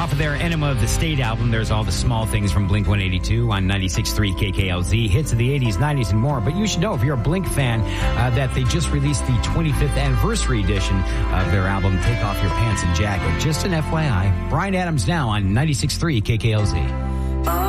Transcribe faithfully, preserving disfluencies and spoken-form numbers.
off of their Enema of the State album. There's all the small things from Blink one eighty-two on ninety-six point three K K L Z, hits of the eighties, nineties, and more. But you should know, if you're a Blink fan, uh, that they just released the twenty-fifth anniversary edition of their album, Take Off Your Pants and Jacket. Just an F Y I. Bryan Adams now on ninety-six point three K K L Z.